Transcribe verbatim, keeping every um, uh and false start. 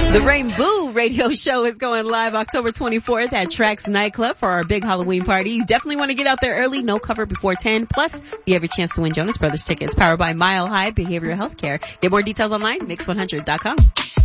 The Rainbow Radio Show is going live October twenty-fourth at Trax Nightclub for our big Halloween party. You definitely want to get out there early. No cover before ten. Plus, you have a chance to win Jonas Brothers tickets powered by Mile High Behavioral Healthcare. Get more details online, mix one hundred dot com.